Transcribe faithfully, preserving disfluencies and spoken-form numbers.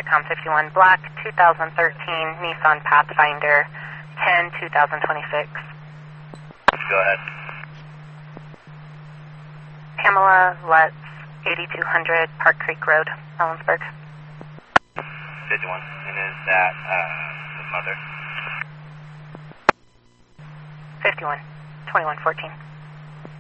Viacom fifty-one Black, two thousand thirteen Nissan Pathfinder, ten two thousand twenty-six. Go ahead. Pamela Lutz, eighty-two hundred Park Creek Road, Ellensburg. fifty-one. And is that uh, the mother? fifty-one, twenty-one fourteen.